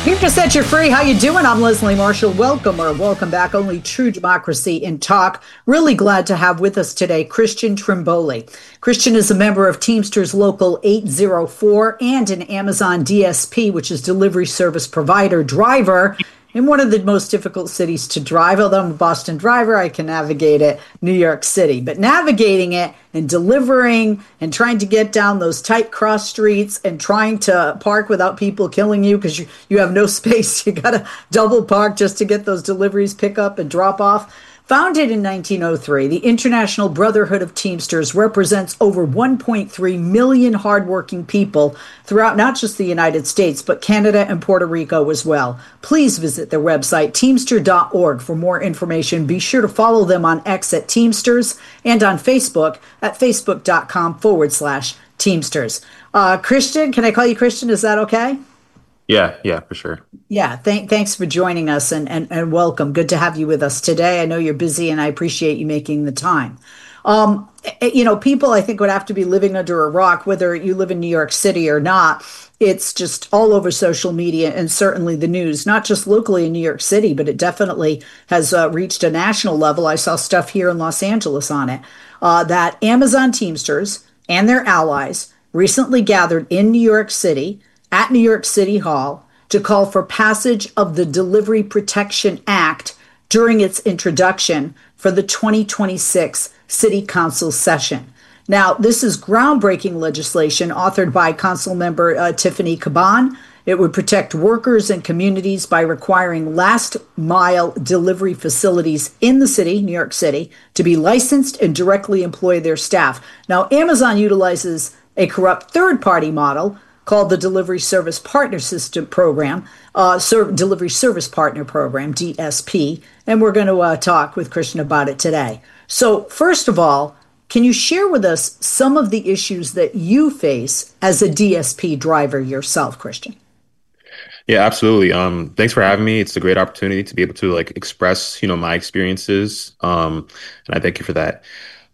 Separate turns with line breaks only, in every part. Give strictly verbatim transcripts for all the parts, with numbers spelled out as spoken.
Here to set you free. How you doing? I'm Leslie Marshall. Welcome or welcome back. Only true democracy in talk. Really glad to have with us today Christian Trimboli. Christian is a member of Teamsters Local eight oh four and an Amazon D S P, which is delivery service provider driver in one of the most difficult cities to drive. Although I'm a Boston driver, I can navigate it, New York City. But navigating it and delivering and trying to get down those tight cross streets and trying to park without people killing you because you, you have no space. You got to double park just to get those deliveries, pick up and drop off. Founded in nineteen oh three, the International Brotherhood of Teamsters represents over one point three million hardworking people throughout not just the United States, but Canada and Puerto Rico as well. Please visit their website, teamster dot org, for more information. Be sure to follow them on X at Teamsters and on Facebook at facebook.com forward slash Teamsters. Uh, Christian, can I call you Christian? Is that okay?
Yeah, yeah, for sure.
Yeah, th- thanks for joining us and, and, and welcome. Good to have you with us today. I know you're busy and I appreciate you making the time. Um, you know, people I think would have to be living under a rock, whether you live in New York City or not. It's just all over social media and certainly the news, not just locally in New York City, but it definitely has uh, reached a national level. I saw stuff here in Los Angeles on it, uh, that Amazon Teamsters and their allies recently gathered in New York City at New York City Hall to call for passage of the Delivery Protection Act during its introduction for the twenty twenty-six City Council session. Now, this is groundbreaking legislation authored by Council member uh, Tiffany Caban. It would protect workers and communities by requiring last mile delivery facilities in the city, New York City, to be licensed and directly employ their staff. Now, Amazon utilizes a corrupt third party model called the Delivery Service Partner System Program, uh, Ser- Delivery Service Partner Program, D S P, and we're going to uh, talk with Christian about it today. So first of all, can you share with us some of the issues that you face as a D S P driver yourself, Christian?
Yeah, absolutely. Um, thanks for having me. It's a great opportunity to be able to like express, you know, my experiences, um, and I thank you for that.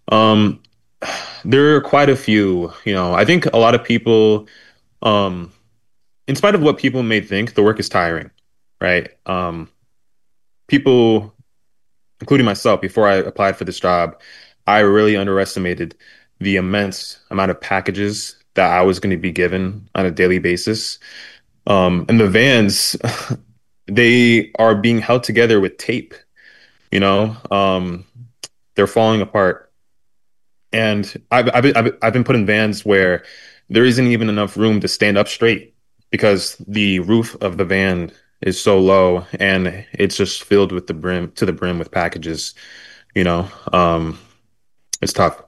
Um, there are quite a few, you know, I think a lot of people, Um, in spite of what people may think, the work is tiring, right? Um, people, including myself, before I applied for this job, I really underestimated the immense amount of packages that I was going to be given on a daily basis. Um, and the vans, they are being held together with tape, you know, um, they're falling apart. And I've, I've, I've, I've been put in vans where there isn't even enough room to stand up straight because the roof of the van is so low and it's just filled with the brim to the brim with packages, you know, um, it's tough.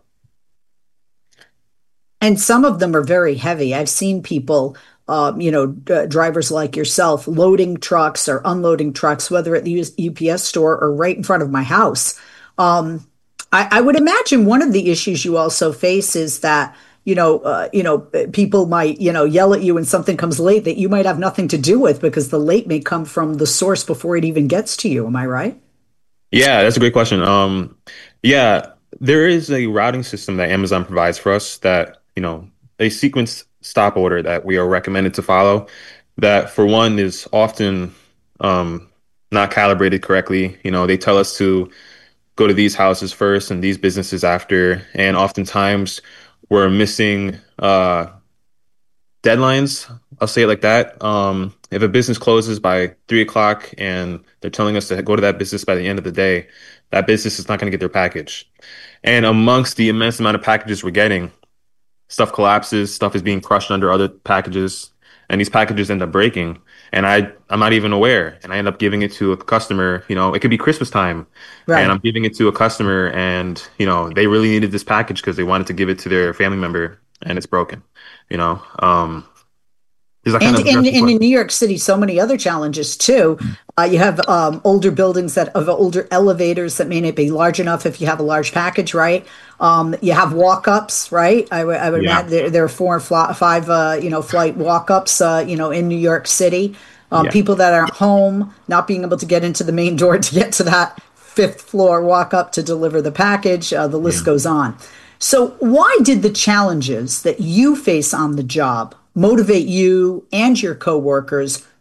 And some of them are very heavy. I've seen people, um, you know, uh, drivers like yourself, loading trucks or unloading trucks, whether at the U P S store or right in front of my house. Um, I, I would imagine one of the issues you also face is that you know, uh, you know, people might, you know, yell at you when something comes late that you might have nothing to do with because the late may come from the source before it even gets to you. Am I right?
Yeah, that's a great question. Um, yeah, there is a routing system that Amazon provides for us that, you know, a sequence stop order that we are recommended to follow that for one is often um, not calibrated correctly. You know, they tell us to go to these houses first and these businesses after. And oftentimes we're missing uh, deadlines. I'll say it like that. Um, if a business closes by three o'clock and they're telling us to go to that business by the end of the day, that business is not going to get their package. And amongst the immense amount of packages we're getting, stuff collapses, stuff is being crushed under other packages, and these packages end up breaking. And I, I'm not even aware. And I end up giving it to a customer, you know, it could be Christmas time. Right. And I'm giving it to a customer and, you know, they really needed this package because they wanted to give it to their family member and it's broken, you know. Um,
and, kind of and, and in New York City, so many other challenges too. Uh, you have um, older buildings that of older elevators that may not be large enough if you have a large package, right? Um, you have walk-ups, right? I, w- I would yeah. imagine there, there are four or fl- five, uh, you know, flight walk-ups, uh, you know, in New York City. Um, yeah. People that are home, not being able to get into the main door to get to that fifth floor walk-up to deliver the package. Uh, the list yeah. goes on. So why did the challenges that you face on the job motivate you and your coworkers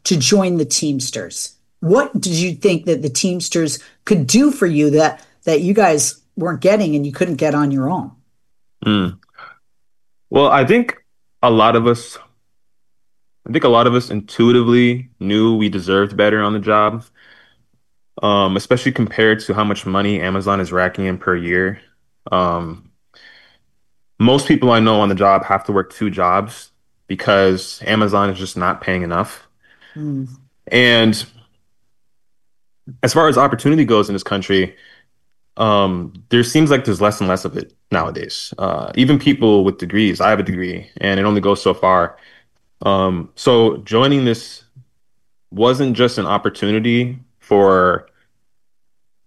to join the Teamsters? What did you think that the Teamsters could do for you that that you guys weren't getting and you couldn't get on your own?
Mm. Well, I think a lot of us, I think a lot of us intuitively knew we deserved better on the job, um, especially compared to how much money Amazon is racking in per year. Um, Most people I know on the job have to work two jobs because Amazon is just not paying enough.
Mm,
And as far as opportunity goes in this country, um, there seems like there's less and less of it nowadays. Uh, even people with degrees, I have a degree, and it only goes so far. Um, so joining this wasn't just an opportunity for